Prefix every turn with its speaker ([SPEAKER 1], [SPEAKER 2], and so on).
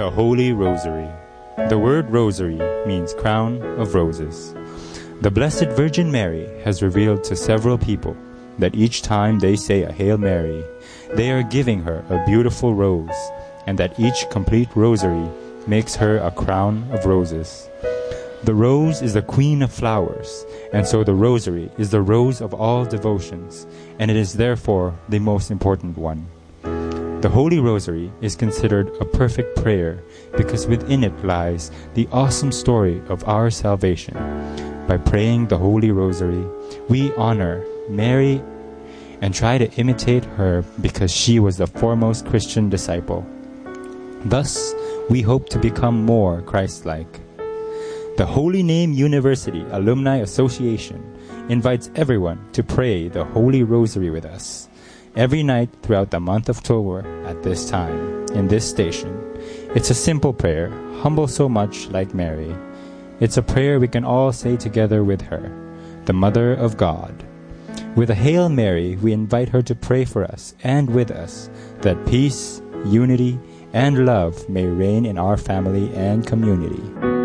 [SPEAKER 1] The Holy Rosary. The word rosary means crown of roses. The Blessed Virgin Mary has revealed to several people that each time they say a Hail Mary, they are giving her a beautiful rose, and that each complete rosary makes her a crown of roses. The rose is the queen of flowers, and so the rosary is the rose of all devotions, and it is therefore the most important one. The Holy Rosary is considered a perfect prayer because within it lies the awesome story of our salvation. By praying the Holy Rosary, we honor Mary and try to imitate her because she was the foremost Christian disciple. Thus, we hope to become more Christ-like. The Holy Name University Alumni Association invites everyone to pray the Holy Rosary with us every night throughout the month of October at this time, in this station. It's a simple prayer, humble so much like Mary. It's a prayer we can all say together with her, the Mother of God. With a Hail Mary, we invite her to pray for us and with us, that peace, unity, and love may reign in our family and community.